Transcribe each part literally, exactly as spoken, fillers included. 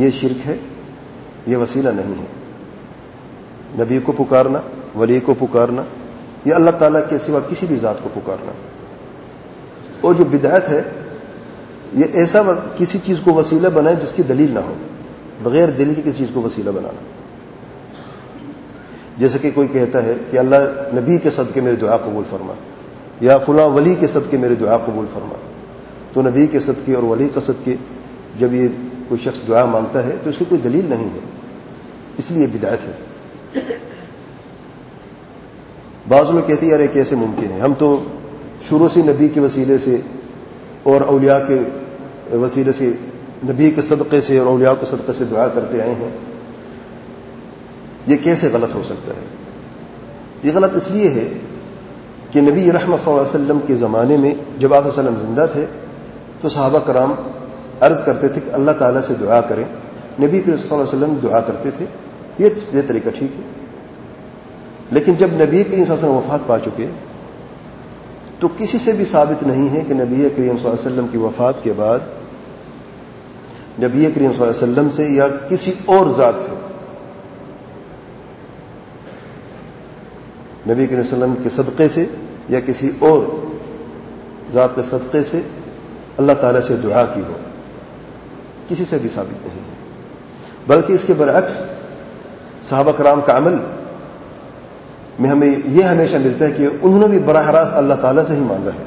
یہ شرک ہے، یہ وسیلہ نہیں ہے۔ نبی کو پکارنا، ولی کو پکارنا، یہ اللہ تعالیٰ کے سوا کسی بھی ذات کو پکارنا۔ اور جو بدعت ہے یہ ایسا کسی چیز کو وسیلہ بنائے جس کی دلیل نہ ہو، بغیر دلیل کی کسی چیز کو وسیلہ بنانا۔ جیسے کہ کوئی کہتا ہے کہ اللہ نبی کے صدقے میری دعا قبول فرما، یا فلاں ولی کے صدقے میری دعا قبول فرما، تو نبی کے صدقے اور ولی کے صدقے جب یہ کوئی شخص دعا مانگتا ہے تو اس کی کوئی دلیل نہیں ہے، اس لیے بدعت ہے۔ بعض لوگ کہتے ہیں یار یہ کیسے ممکن ہے، ہم تو شروع سے نبی کے وسیلے سے اور اولیاء کے وسیلے سے، نبی کے صدقے سے اور اولیاء کے صدقے سے دعا کرتے آئے ہیں، یہ کیسے غلط ہو سکتا ہے؟ یہ غلط اس لیے ہے کہ نبی رحمت صلی اللہ علیہ وسلم کے زمانے میں جب آپ صلی اللہ علیہ وسلم زندہ تھے تو صحابہ کرام عرض کرتے تھے کہ اللہ تعالیٰ سے دعا کریں، نبی صلی اللہ علیہ وسلم دعا کرتے تھے، یہ طریقہ ٹھیک ہے۔ لیکن جب نبی کریم صلی اللہ علیہ وسلم وفات پا چکے تو کسی سے بھی ثابت نہیں ہے کہ نبی کریم صلی اللہ علیہ وسلم کی وفات کے بعد نبی کریم صلی اللہ علیہ وسلم سے یا کسی اور ذات سے، نبی کریم صلی اللہ علیہ وسلم کے صدقے سے یا کسی اور ذات کے صدقے سے اللہ تعالیٰ سے دعا کی ہو، کسی سے بھی ثابت نہیں ہے۔ بلکہ اس کے برعکس صحابہ کرام کا عمل میں ہمیں یہ ہمیشہ ملتا ہے کہ انہوں نے بھی براہ راست اللہ تعالیٰ سے ہی مانگا ہے۔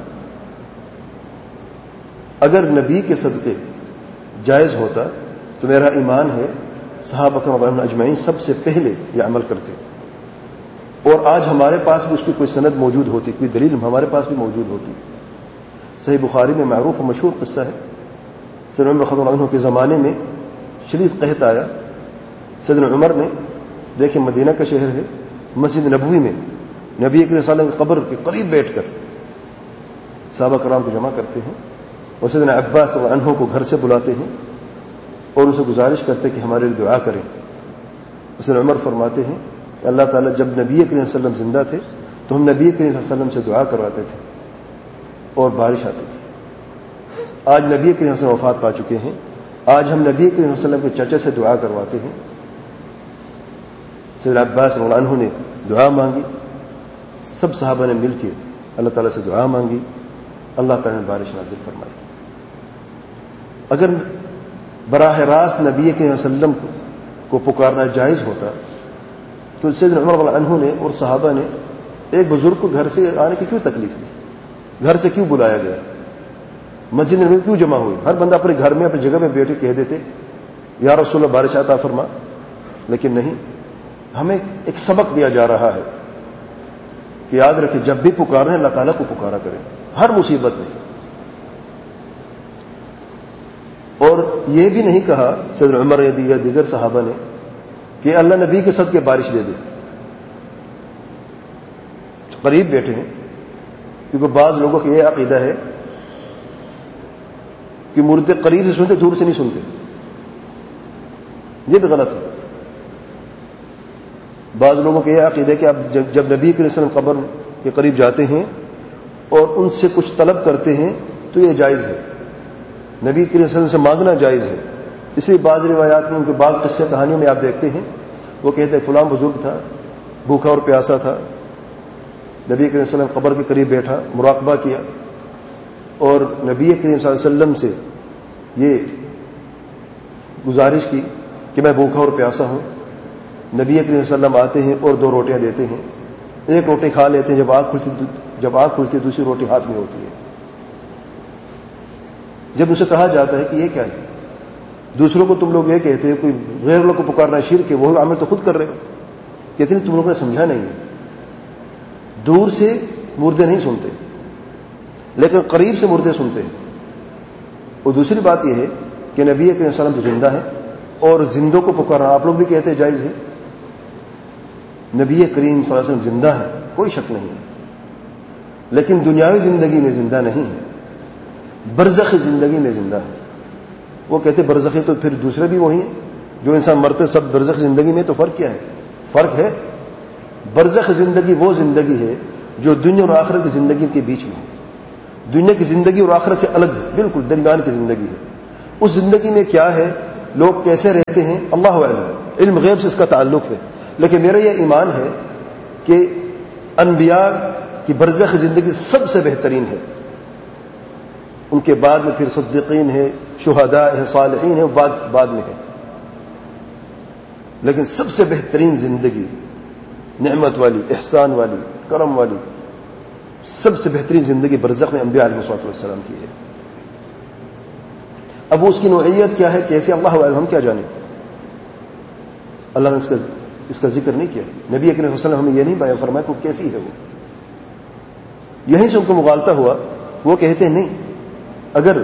اگر نبی کے صدقے جائز ہوتا تو میرا ایمان ہے صحابہ کرام اجمعین سب سے پہلے یہ عمل کرتے، اور آج ہمارے پاس بھی اس کی کوئی سند موجود ہوتی، کوئی دلیل ہمارے پاس بھی موجود ہوتی۔ صحیح بخاری میں معروف و مشہور قصہ ہے، سیدنا عمر رضی اللہ عنہ کے زمانے میں شدید قحط آیا۔ سیدنا عمر نے دیکھیں مدینہ کا شہر ہے، مسجد نبوی میں نبی کریم صلی اللہ علیہ وسلم کی قبر کے قریب بیٹھ کر صحابہ کرام کو جمع کرتے ہیں اور سیدنا عباس رضی اللہ عنہ کو گھر سے بلاتے ہیں اور ان سے گزارش کرتے کہ ہمارے لیے دعا کریں۔ سیدنا عمر فرماتے ہیں کہ اللہ تعالیٰ جب نبی کریم صلی اللہ علیہ وسلم زندہ تھے تو ہم نبی کریم صلی اللہ علیہ وسلم سے دعا کرواتے تھے اور بارش آتی تھی۔ آج نبی کریم صلی اللہ علیہ وسلم وفات پا چکے ہیں، آج ہم نبی کریم صلی اللہ علیہ وسلم کے چچا سے دعا کرواتے ہیں۔ سیدنا عباس رضی اللہ عنہ نے دعا مانگی، سب صحابہ نے مل کے اللہ تعالیٰ سے دعا مانگی، اللہ تعالیٰ نے بارش نازل فرمائی۔ اگر براہ راست نبی کریم صلی اللہ علیہ وسلم کو پکارنا جائز ہوتا تو سیدنا عمر رضی اللہ عنہ نے اور صحابہ نے ایک بزرگ کو گھر سے آنے کی کیوں تکلیف دی؟ گھر سے کیوں بلایا گیا؟ مسجد میں کیوں جمع ہوئی؟ ہر بندہ اپنے گھر میں اپنی جگہ میں بیٹھے کہہ دیتے یا رسول اللہ بارش عطا فرما، لیکن نہیں، ہمیں ایک سبق دیا جا رہا ہے کہ یاد رکھیں جب بھی پکاریں اللہ تعالیٰ کو پکارا کریں ہر مصیبت میں۔ اور یہ بھی نہیں کہا سیدنا عمر یا دیگر صحابہ نے کہ اللہ نبی کے صدقے بارش دے دے، قریب بیٹھے ہیں، کیونکہ بعض لوگوں کا یہ عقیدہ ہے کہ مردے قریب سے سنتے دور سے نہیں سنتے، یہ بھی غلط ہے۔ بعض لوگوں کا یہ عقیدہ ہے کہ آپ جب, جب نبی کریم صلی اللہ علیہ وسلم قبر کے قریب جاتے ہیں اور ان سے کچھ طلب کرتے ہیں تو یہ جائز ہے، نبی کریم صلی اللہ علیہ وسلم سے مانگنا جائز ہے۔ اس لیے بعض روایات میں ان کے بعض قصے کہانیوں میں آپ دیکھتے ہیں وہ کہتے ہیں فلاں بزرگ تھا، بھوکا اور پیاسا تھا، نبی کریم صلی اللہ علیہ وسلم قبر کے قریب بیٹھا، مراقبہ کیا اور نبی کریم صلی اللہ علیہ وسلم سے یہ گزارش کی کہ میں بھوکا اور پیاسا ہوں۔ نبی کریم صلی اللہ علیہ وسلم آتے ہیں اور دو روٹیاں دیتے ہیں، ایک روٹی کھا لیتے ہیں، جب آنکھ کھلتی جب آنکھ کھلتی دوسری روٹی ہاتھ میں ہوتی ہے۔ جب اسے کہا جاتا ہے کہ یہ کیا ہے، دوسروں کو تم لوگ یہ کہتے ہیں کوئی غیر لوگ کو پکارنا شرک ہے، وہی عمل تو خود کر رہے ہو، کہتے ہیں تم لوگوں نے سمجھا نہیں ہے، دور سے مردے نہیں سنتے لیکن قریب سے مردے سنتے ہیں۔ اور دوسری بات یہ ہے کہ نبی کریم صلی اللہ علیہ وسلم زندہ ہے اور زندوں کو پکارنا آپ لوگ بھی کہتے ہیں جائز ہے، نبی کریم صلی اللہ علیہ وسلم زندہ ہے کوئی شک نہیں ہے، لیکن دنیاوی زندگی میں زندہ نہیں ہے، برزخی زندگی میں زندہ ہے۔ وہ کہتے برزخی تو پھر دوسرے بھی وہی ہیں جو انسان مرتے سب برزخ زندگی میں، تو فرق کیا ہے؟ فرق ہے برزخ زندگی وہ زندگی ہے جو دنیا اور آخرت کی زندگی کے بیچ میں ہے، دنیا کی زندگی اور آخرت سے الگ ہے، بالکل درمیان کی زندگی ہے۔ اس زندگی میں کیا ہے لوگ کیسے رہتے ہیں اللہ اعلم، علم غیب سے اس کا تعلق ہے، لیکن میرا یہ ایمان ہے کہ انبیاء کی برزخ زندگی سب سے بہترین ہے. ان کے بعد میں پھر صدیقین ہے، شہداء ہے، صالحین ہے، بعد بعد میں ہے، لیکن سب سے بہترین زندگی، نعمت والی، احسان والی، کرم والی، سب سے بہترین زندگی برزخ میں انبیاء علیہ الصلوۃ والسلام کی ہے. اب اس کی نوعیت کیا ہے، کیسے، اللہ عالم، ہم کیا جانیں. اللہ نے اس کا اس کا ذکر نہیں کیا. نبی اکرم صلی اللہ علیہ وسلم ہمیں یہ نہیں بیان فرمایا کہ کیسی ہے وہ. یہیں سے ان کو مغالطہ ہوا. وہ کہتے ہیں نہیں، اگر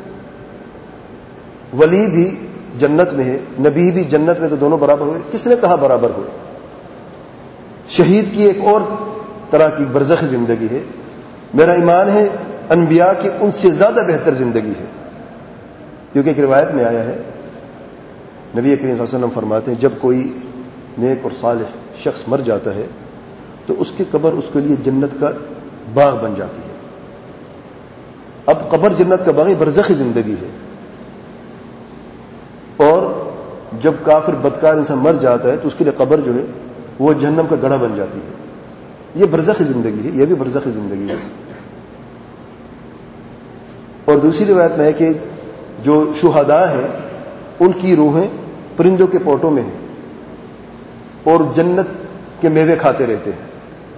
ولی بھی جنت میں ہے، نبی بھی جنت میں، تو دونوں برابر ہوئے. کس نے کہا برابر ہوئے؟ شہید کی ایک اور طرح کی برزخی زندگی ہے. میرا ایمان ہے انبیاء کی ان سے زیادہ بہتر زندگی ہے، کیونکہ ایک روایت میں آیا ہے نبی کریم صلی اللہ علیہ وسلم فرماتے ہیں جب کوئی نیک اور صالح شخص مر جاتا ہے تو اس کی قبر اس کے لیے جنت کا باغ بن جاتی ہے. اب قبر جنت کا باغ برزخی زندگی ہے، اور جب کافر بدکار انسان مر جاتا ہے تو اس کے لیے قبر جو ہے وہ جہنم کا گڑھا بن جاتی ہے. یہ برزخی زندگی ہے، یہ بھی برزخی زندگی ہے. اور دوسری روایت میں ہے کہ جو شہداء ہیں ان کی روحیں پرندوں کے پوٹوں میں ہیں اور جنت کے میوے کھاتے رہتے ہیں.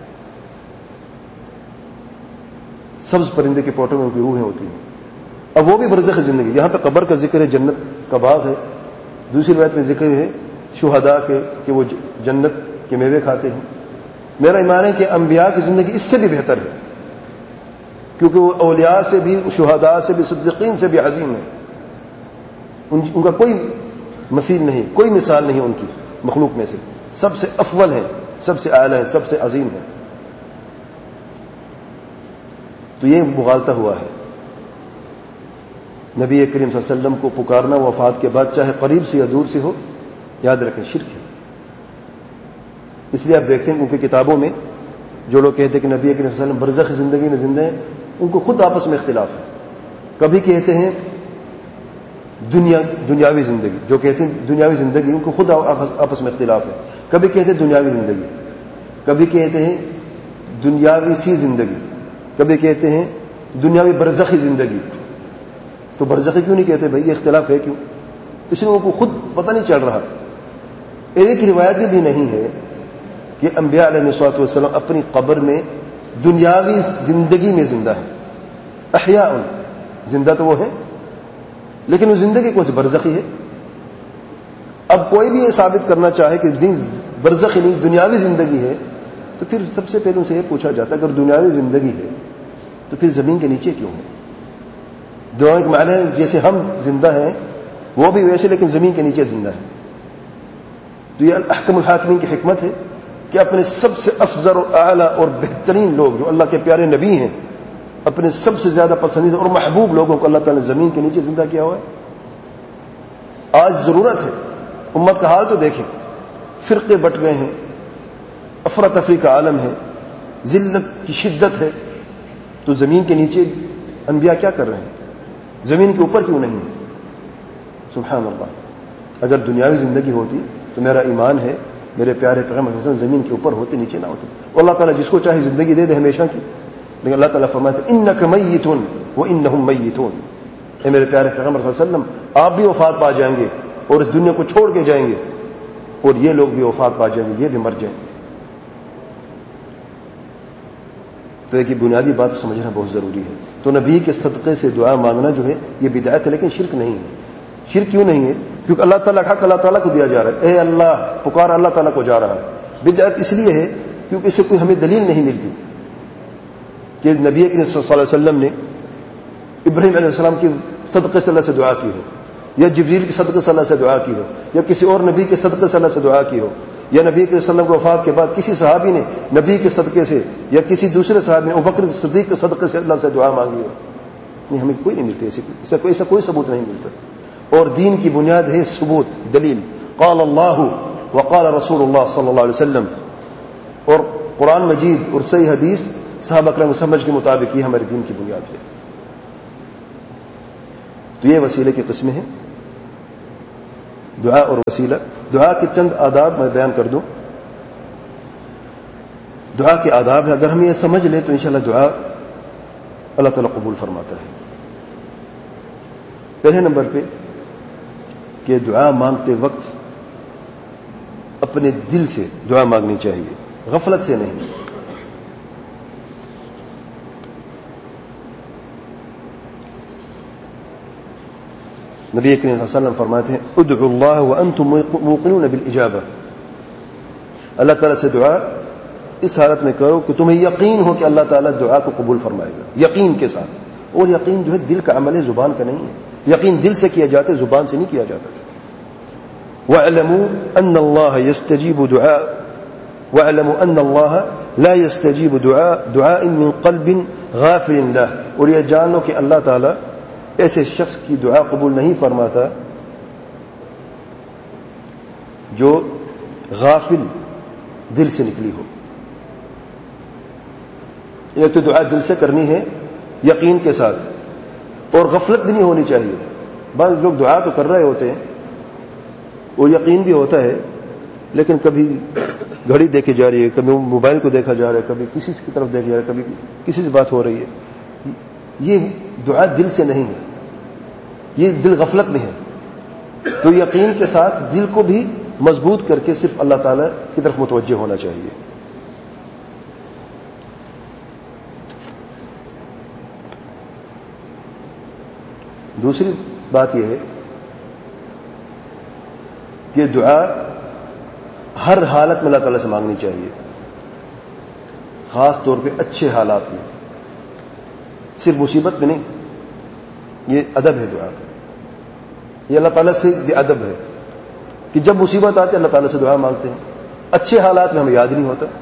سبز پرندے کے پوٹوں میں ان کی روحیں ہوتی ہیں. اب وہ بھی برزخ زندگی. یہاں پہ قبر کا ذکر ہے، جنت کا باغ ہے. دوسری روایت میں ذکر ہے شہداء کے کہ وہ جنت کے میوے کھاتے ہیں. میرا ایمان ہے کہ انبیاء کی زندگی اس سے بھی بہتر ہے، کیونکہ وہ اولیاء سے بھی، شہداء سے بھی، صدیقین سے بھی عظیم ہے. ان کا کوئی مثیل نہیں، کوئی مثال نہیں ان کی مخلوق میں سے. سب سے افضل ہیں، سب سے اعلیٰ ہیں، سب سے عظیم ہیں. تو یہ مغالطہ ہوا ہے. نبی کریم صلی اللہ علیہ وسلم کو پکارنا وفات کے بعد، چاہے قریب سے یا دور سے ہو، یاد رکھیں شرک ہے. اس لیے آپ دیکھتے ہیں ان کی کتابوں میں جو لوگ کہتے ہیں کہ نبی کریم صلی اللہ علیہ وسلم برزخ زندگی میں زندہ ہیں، ان کو خود آپس میں اختلاف ہے. کبھی کہتے ہیں دنیا دنیاوی زندگی، جو کہتے ہیں دنیاوی زندگی، ان کو خود آپس میں اختلاف ہے. کبھی کہتے ہیں دنیاوی زندگی، کبھی کہتے ہیں دنیاوی سی زندگی، کبھی کہتے ہیں دنیاوی برزخی زندگی. تو برزخی کیوں نہیں کہتے بھائی؟ یہ اختلاف ہے کیوں؟ اس لیے ان کو خود پتہ نہیں چل رہا. ایک روایت بھی نہیں ہے کہ انبیاء علیہ الصلوۃ والسلام اپنی قبر میں دنیاوی زندگی میں زندہ ہے. احیاء، زندہ تو وہ ہے، لیکن وہ زندگی کون سی برزخی ہے. اب کوئی بھی یہ ثابت کرنا چاہے کہ برزخی نہیں دنیاوی زندگی ہے، تو پھر سب سے پہلے ان سے یہ پوچھا جاتا ہے اگر دنیاوی زندگی ہے تو پھر زمین کے نیچے کیوں ہے؟ دعا کے معنی ہے جیسے ہم زندہ ہیں وہ بھی ویسے، لیکن زمین کے نیچے زندہ ہے. تو یہ احکم الحاکمین کی حکمت ہے کہ اپنے سب سے افضل اور اعلیٰ اور بہترین لوگ جو اللہ کے پیارے نبی ہیں، اپنے سب سے زیادہ پسندیدہ اور محبوب لوگوں کو اللہ تعالیٰ نے زمین کے نیچے زندہ کیا ہوا ہے. آج ضرورت ہے، امت کا حال تو دیکھیں، فرقے بٹ گئے ہیں، افراتفری کا عالم ہے، ذلت کی شدت ہے. تو زمین کے نیچے انبیاء کیا کر رہے ہیں؟ زمین کے اوپر کیوں نہیں؟ سبحان اللہ. اگر دنیاوی زندگی ہوتی تو میرا ایمان ہے میرے پیارے پیغمبر صلی اللہ علیہ وسلم زمین کے اوپر ہوتے، نیچے نہ ہوتے. اللہ تعالیٰ جس کو چاہے زندگی دے دے ہمیشہ کی، لیکن اللہ تعالیٰ فرماتے ہیں انک میت وانہم میتون. اے میرے پیارے پیغمبر صلی اللہ علیہ وسلم، آپ بھی وفات پا جائیں گے اور اس دنیا کو چھوڑ کے جائیں گے، اور یہ لوگ بھی وفات پا جائیں گے، یہ بھی مر جائیں گے. تو ایک بنیادی بات سمجھنا بہت ضروری ہے. تو نبی کے صدقے سے دعا مانگنا جو ہے یہ بدعت ہے، لیکن شرک نہیں ہے. شرک کیوں نہیں ہے؟ کیونکہ اللہ تعالیٰ کا حق اللہ تعالیٰ کو دیا جا رہا ہے. اے اللہ، پکار اللہ تعالیٰ کو جا رہا ہے. بدعت اس لیے ہے کیونکہ اس سے کوئی ہمیں دلیل نہیں ملتی کہ نبی کریم صلی اللہ علیہ وسلم نے ابراہیم علیہ السلام کی صدقے سے اللہ سے دعا کی ہو، یا جبریل کی صدقے سے اللہ سے دعا کی ہو، یا کسی اور نبی کے صدقے سے اللہ سے دعا کی ہو، یا نبی کے وسلم کی وفات کے بعد کسی صحابی نے نبی کے صدقے سے یا کسی دوسرے صحابی نے ابوبکر صدیق کے صدقے سے اللہ سے دعا مانگی ہو. نہیں، ہمیں کوئی نہیں ملتی، ایسا کوئی ایسا کوئی ثبوت نہیں ملتا. اور دین کی بنیاد ہے ثبوت، دلیل. قال اللہ وقال رسول اللہ صلی اللہ علیہ وسلم، اور قرآن مجید اور صحیح حدیث صحابہ کرام کی سمجھ کے مطابق یہ ہمارے دین کی بنیاد ہے. تو یہ وسیلے کی قسمیں ہیں. دعا اور وسیلہ. دعا کے چند آداب میں بیان کر دوں. دعا کے آداب ہے، اگر ہم یہ سمجھ لیں تو انشاءاللہ دعا اللہ تعالیٰ قبول فرماتا ہے. پہلے نمبر پہ کہ دعا مانگتے وقت اپنے دل سے دعا مانگنی چاہیے، غفلت سے نہیں. نبی کریم صلی اللہ علیہ وسلم فرماتے ہیں ادعوا اللہ وانتم موقنون بالاجابہ. اللہ تعالیٰ سے دعا اس حالت میں کرو کہ تمہیں یقین ہو کہ اللہ تعالیٰ دعا کو قبول فرمائے گا، یقین کے ساتھ. اور یقین جو ہے دل کا عمل ہے، زبان کا نہیں ہے. یقین دل سے کیا جاتا ہے، زبان سے نہیں کیا جاتا. وَاعْلَمُوا أَنَّ اللَّهَ يَسْتَجِيبُ دُعَاءَ وَاعْلَمُوا أَنَّ اللَّهَ لَا يَسْتَجِيبُ دُعَاء دُعَاءٍ مِّن قَلْبٍ غَافِلٍ لَهُ. اور یہ جان لو کہ اللہ تعالیٰ ایسے شخص کی دعا قبول نہیں فرماتا جو غافل دل سے نکلی ہو. ایک تو دعا دل سے کرنی ہے یقین کے ساتھ، اور غفلت بھی نہیں ہونی چاہیے. بعض لوگ دعا تو کر رہے ہوتے ہیں، وہ یقین بھی ہوتا ہے، لیکن کبھی گھڑی دیکھی جا رہی ہے، کبھی موبائل کو دیکھا جا رہا ہے، کبھی کسی کی طرف دیکھا جا رہا ہے، کبھی کسی سے بات ہو رہی ہے. یہ دعا دل سے نہیں ہے، یہ دل غفلت میں ہے. تو یقین کے ساتھ دل کو بھی مضبوط کر کے صرف اللہ تعالی کی طرف متوجہ ہونا چاہیے. دوسری بات یہ ہے کہ دعا ہر حالت میں اللہ تعالیٰ سے مانگنی چاہیے، خاص طور پہ اچھے حالات میں، صرف مصیبت میں نہیں. یہ ادب ہے دعا کا، یہ اللہ تعالیٰ سے یہ ادب ہے کہ جب مصیبت آتی ہے اللہ تعالیٰ سے دعا مانگتے ہیں. اچھے حالات میں ہمیں یاد نہیں ہوتا.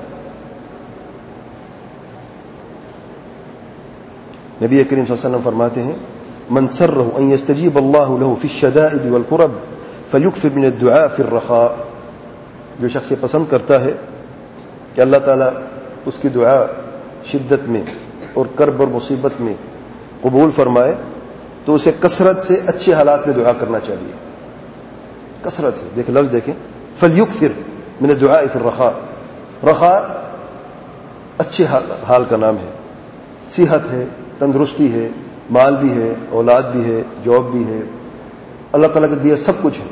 نبی کریم صلی اللہ علیہ وسلم فرماتے ہیں من سرہ ان یستجیب اللہ له فی الشدائد والکرب فلیکثر من الدعاء فی الرخاء. جو شخص یہ پسند کرتا ہے کہ اللہ تعالیٰ اس کی دعا شدت میں اور کرب اور مصیبت میں قبول فرمائے تو اسے کثرت سے اچھے حالات میں دعا کرنا چاہیے. کثرت سے دیکھ لفظ دیکھیں فلیکثر من الدعاء فی الرخاء. رخاء اچھے حال کا نام ہے، صحت ہے، تندرستی ہے، مال بھی ہے، اولاد بھی ہے، جاب بھی ہے، اللہ تعالیٰ کا دیا سب کچھ ہے.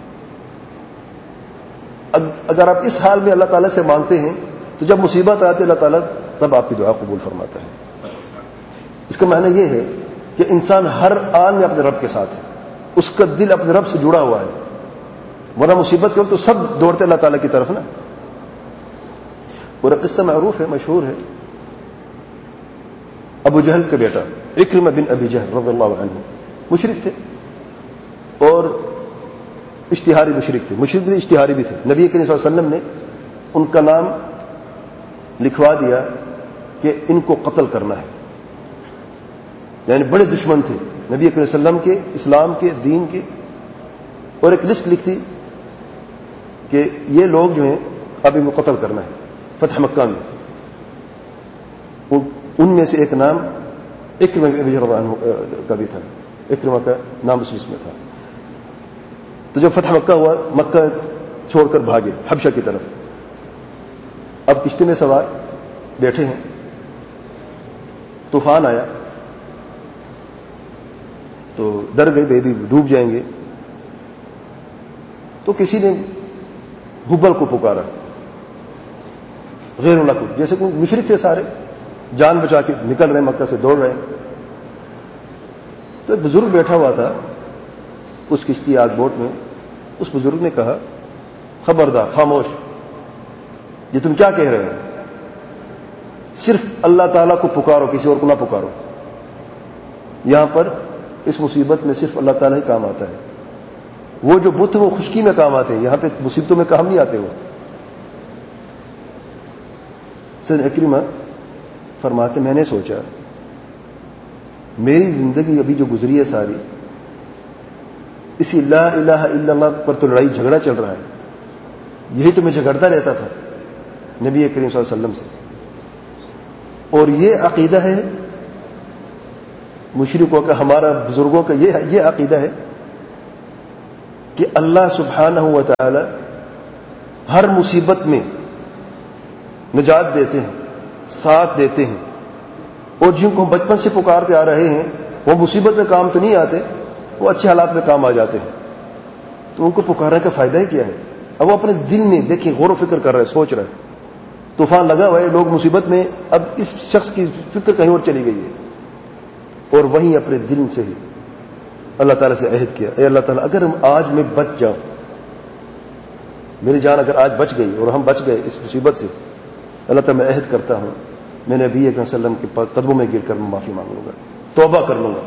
اگر آپ اس حال میں اللہ تعالیٰ سے مانگتے ہیں تو جب مصیبت آتی ہے اللہ تعالیٰ تب آپ کی دعا قبول فرماتا ہے. اس کا معنی یہ ہے کہ انسان ہر آن میں اپنے رب کے ساتھ ہے، اس کا دل اپنے رب سے جڑا ہوا ہے. ورنہ مصیبت کے وقت تو سب دوڑتے اللہ تعالیٰ کی طرف نا. اور قصہ معروف ہے، مشہور ہے. ابو جہل کا بیٹا اکرمہ بن ابی جہل رضی اللہ عنہ مشرک تھے، اور اشتہاری مشرک تھے. مشرک بھی اشتہاری بھی تھے. نبی کریم صلی اللہ علیہ وسلم نے ان کا نام لکھوا دیا کہ ان کو قتل کرنا ہے. یعنی بڑے دشمن تھے نبی کریم صلی اللہ علیہ وسلم کے، اسلام کے، دین کے. اور ایک لسٹ لکھتی کہ یہ لوگ جو ہیں اب ان کو قتل کرنا ہے. فتح مکہ میں ان میں سے ایک نام اکرمہ بن ابی جہل کا بھی تھا. اکرمہ کا نام اس لسٹ میں تھا. تو جب فتح مکہ ہوا، مکہ چھوڑ کر بھاگے حبشہ کی طرف. اب کشتی میں سوار بیٹھے ہیں، طوفان آیا تو ڈر گئے بے بھی ڈوب جائیں گے. تو کسی نے حبل کو پکارا، غیر اللہ کو، جیسے کوئی مشرک تھے سارے، جان بچا کے نکل رہے مکہ سے، دوڑ رہے. تو ایک بزرگ بیٹھا ہوا تھا اس کشتی آگ بوٹ میں. اس بزرگ نے کہا خبردار، خاموش، یہ تم کیا کہہ رہے ہو؟ صرف اللہ تعالیٰ کو پکارو، کسی اور کو نہ پکارو. یہاں پر اس مصیبت میں صرف اللہ تعالیٰ ہی کام آتا ہے. وہ جو بت وہ خشکی میں کام آتے ہیں، یہاں پہ مصیبتوں میں کام نہیں آتے. وہ سید اکرمہ فرماتے میں نے سوچا میری زندگی ابھی جو گزری ہے ساری اسی لا الہ الا اللہ پر تو لڑائی جھگڑا چل رہا ہے. یہی تو میں جھگڑتا رہتا تھا نبی کریم صلی اللہ علیہ وسلم سے. اور یہ عقیدہ ہے مشرکوں کا، ہمارا بزرگوں کا یہ یہ عقیدہ ہے کہ اللہ سبحانہ و تعالی ہر مصیبت میں نجات دیتے ہیں، ساتھ دیتے ہیں، اور جن کو ہم بچپن سے پکارتے آ رہے ہیں وہ مصیبت میں کام تو نہیں آتے، وہ اچھے حالات میں کام آ جاتے ہیں، تو ان کو پکارنے کا فائدہ ہی کیا ہے؟ اب وہ اپنے دل میں دیکھیں، غور و فکر کر رہے ہیں، سوچ رہے ہیں، طوفان لگا ہوا ہے، لوگ مصیبت میں، اب اس شخص کی فکر کہیں اور چلی گئی ہے، اور وہیں اپنے دل سے ہی اللہ تعالیٰ سے عہد کیا، اے اللہ تعالیٰ اگر آج میں بچ جاؤں، میری جان اگر آج بچ گئی اور ہم بچ گئے اس مصیبت سے، اللہ تعالیٰ میں عہد کرتا ہوں میں نبی اکرم صلی اللہ علیہ وسلم کے قدموں میں گر کر میں معافی مانگ لوں گا، توبہ کر لوں گا۔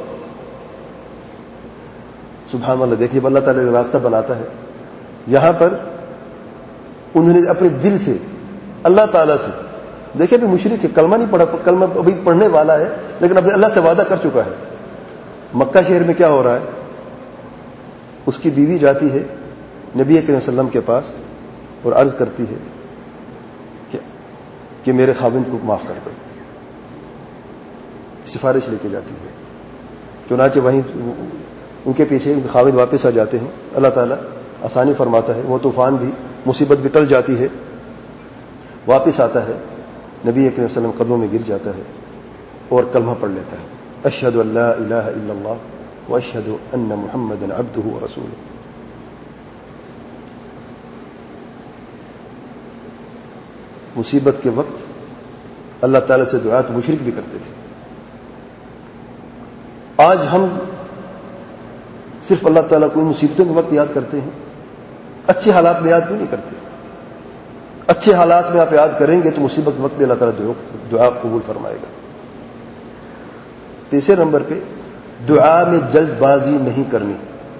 سبحان اللہ، دیکھیے اللہ تعالیٰ کا راستہ بناتا ہے۔ یہاں پر انہوں نے اپنے دل سے اللہ تعالیٰ سے، دیکھیں ابھی مشرک ہے، کلمہ نہیں پڑھا، کلمہ ابھی پڑھنے والا ہے، لیکن ابھی اللہ سے وعدہ کر چکا ہے۔ مکہ شہر میں کیا ہو رہا ہے؟ اس کی بیوی جاتی ہے نبی اکرم صلی اللہ علیہ وسلم کے پاس اور عرض کرتی ہے کہ, کہ میرے خاوند کو معاف کر دو، سفارش لے کے جاتی ہے۔ چنانچہ وہیں ان کے پیچھے ان کے خاوند واپس آ جاتے ہیں، اللہ تعالیٰ آسانی فرماتا ہے، وہ طوفان بھی، مصیبت بھی ٹل جاتی ہے، واپس آتا ہے، نبی اکرم صلی اللہ علیہ وسلم قدموں میں گر جاتا ہے اور کلمہ پڑھ لیتا ہے، اشہد ان لا الہ الا اللہ واشہد ان محمدا عبدہ ورسولہ۔ مصیبت کے وقت اللہ تعالیٰ سے دعا تو مشرک بھی کرتے تھے، آج ہم صرف اللہ تعالیٰ کو مصیبتوں کے وقت یاد کرتے ہیں، اچھے حالات میں یاد کیوں نہیں کرتے؟ اچھے حالات میں آپ یاد کریں گے تو مصیبت کے وقت بھی اللہ تعالیٰ دعا قبول فرمائے گا۔ تیسرے نمبر پہ دعا میں جلد بازی نہیں کرنی۔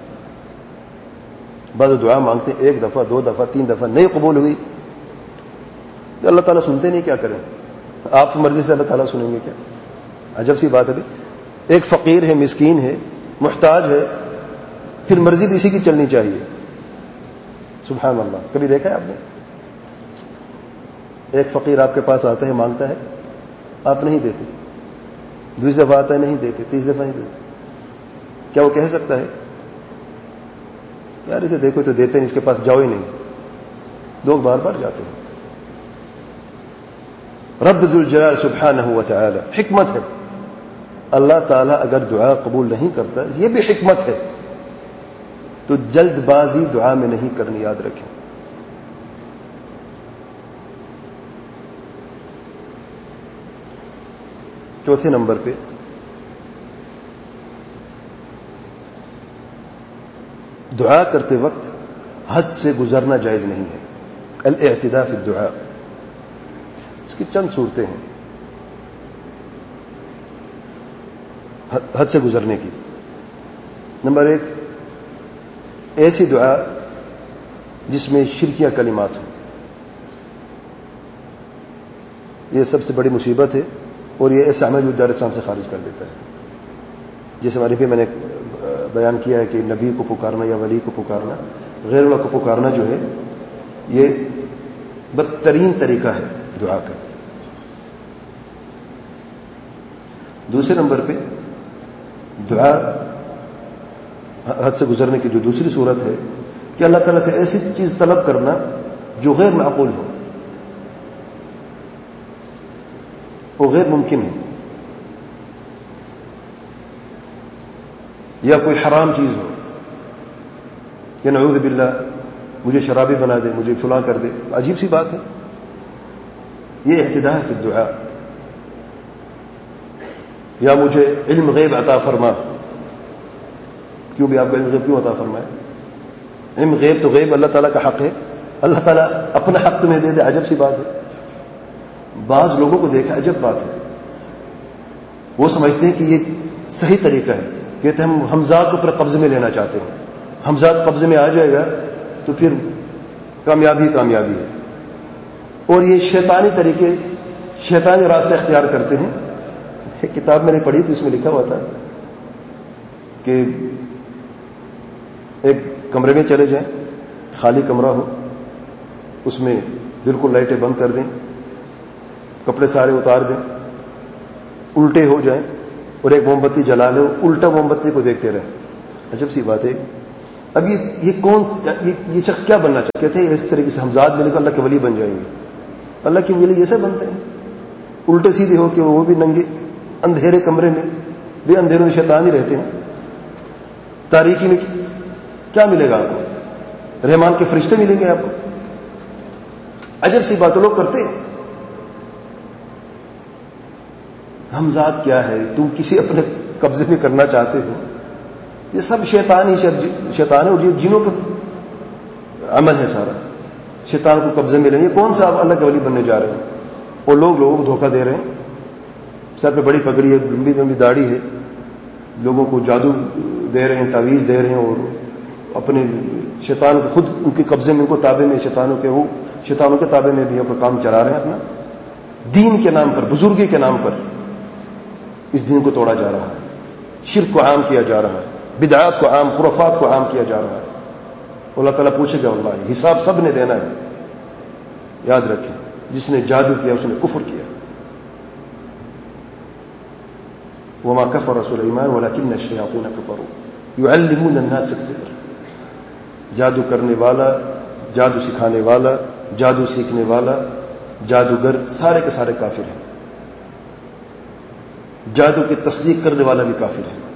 بعض دعا مانگتے ہیں ایک دفعہ، دو دفعہ، تین دفعہ، نہیں قبول ہوئی، اللہ تعالیٰ سنتے نہیں، کیا کریں؟ آپ کی مرضی سے اللہ تعالیٰ سنیں گے کیا؟ عجب سی بات ہے۔ ایک فقیر ہے، مسکین ہے، محتاج ہے، پھر مرضی بھی اسی کی چلنی چاہیے۔ سبحان اللہ، کبھی دیکھا ہے آپ نے؟ ایک فقیر آپ کے پاس آتا ہے، مانگتا ہے، آپ نہیں دیتے، دوسری دفعہ آتا ہے نہیں دیتے، تیسری دفعہ نہیں دیتے، کیا وہ کہہ سکتا ہے یار اسے دیکھو تو دیتے نہیں، اس کے پاس جاؤ ہی نہیں؟ لوگ بار بار جاتے ہیں۔ رب ذوالجلال سبحانہ و تعالی، حکمت ہے، اللہ تعالیٰ اگر دعا قبول نہیں کرتا، یہ بھی حکمت ہے، تو جلد بازی دعا میں نہیں کرنی، یاد رکھیں۔ چوتھے نمبر پہ دعا کرتے وقت حد سے گزرنا جائز نہیں ہے۔ الاعتداء فی الدعاء، اس کی چند صورتیں ہیں حد سے گزرنے کی۔ نمبر ایک، ایسی دعا جس میں شرکیہ کلمات ہوں، یہ سب سے بڑی مصیبت ہے، اور یہ ایسا عمل جو دار اسلام سے خارج کر دیتا ہے۔ جیسے ہمارے پہ میں نے بیان کیا ہے کہ نبی کو پکارنا یا ولی کو پکارنا، غیر اللہ کو پکارنا جو ہے، یہ بدترین طریقہ ہے دعا کا۔ دوسرے نمبر پہ دعا حد سے گزرنے کی جو دوسری صورت ہے کہ اللہ تعالیٰ سے ایسی چیز طلب کرنا جو غیر معقول ہو، وہ غیر ممکن ہے، یا کوئی حرام چیز ہو کہ نعوذ باللہ مجھے شرابی بنا دے، مجھے فلاں کر دے، عجیب سی بات ہے۔ یہ اعتداء فی الدعاء۔ یا مجھے علم غیب عطا فرما، کیوں بھی آپ کو علم غیب کیوں عطا فرمائے؟ علم غیب تو غیب اللہ تعالیٰ کا حق ہے، اللہ تعالیٰ اپنا حق تمہیں دے دے، عجب سی بات ہے۔ بعض لوگوں کو دیکھا، عجب بات ہے، وہ سمجھتے ہیں کہ یہ صحیح طریقہ ہے، کہتے ہیں ہم حمزات کو اپنے قبضے میں لینا چاہتے ہیں، حمزات قبضے میں آ جائے گا تو پھر کامیابی کامیابی ہے، اور یہ شیطانی طریقے، شیطانی راستے اختیار کرتے ہیں۔ ایک کتاب میں نے پڑھی تھی، اس میں لکھا ہوا تھا کہ ایک کمرے میں چلے جائیں، خالی کمرہ ہو، اس میں بالکل لائٹیں بند کر دیں، کپڑے سارے اتار دیں، الٹے ہو جائیں اور ایک موم بتی جلا لیں، الٹا موم بتی کو دیکھتے رہیں۔ عجب سی بات ہے، اب یہ یہ کون یہ, یہ شخص کیا بننا چاہتے تھے؟ اس طریقے سے ہمزاد ملے کو اللہ کے ولی بن جائیں گے. اللہ کے ولی ایسے بنتے ہیں الٹے سیدھے ہو کہ وہ بھی ننگے اندھیرے کمرے میں بھی اندھیروں میں شیطان ہی رہتے ہیں. تاریکی میں کیا ملے گا آپ کو؟ رحمان کے فرشتے ملیں گے آپ کو. عجب سی بات لوگ کرتے ہیں. ہمزاد کیا ہے؟ تم کسی اپنے قبضے میں کرنا چاہتے ہو؟ یہ سب شیطان ہی شیطان ہے اور یہ جنوں کا عمل ہے سارا. شیطان کو قبضے میں لینا. یہ کون سا آپ اللہ کے ولی بننے جا رہے ہیں؟ اور لوگ لوگوں کو دھوکہ دے رہے ہیں. سر پہ بڑی پگڑی ہے, لمبی لمبی داڑھی ہے, لوگوں کو جادو دے رہے ہیں, تعویذ دے رہے ہیں اور اپنے شیطان کو خود ان کے قبضے میں, ان کو تابع میں, شیطانوں کے وہ شیطانوں کے تابع میں بھی اپنا کام چلا رہے ہیں اپنا. دین کے نام پر, بزرگی کے نام پر اس دین کو توڑا جا رہا ہے. شرک کو عام کیا جا رہا ہے, بدعات کو عام, خرافات کو عام کیا جا رہا ہے. اللہ تعالیٰ پوچھے گا اللہ, حساب سب نے دینا ہے. یاد رکھیں, جس نے جادو کیا اس نے کفر کیا. وما كفر سليمان ولكن الشياطين كفروا يعلمون الناس السحر. جادو کرنے والا, جادو سکھانے والا, جادو سیکھنے والا, جادوگر سارے کے سارے کافر ہیں. جادو کی تصدیق کرنے والا بھی کافر ہے.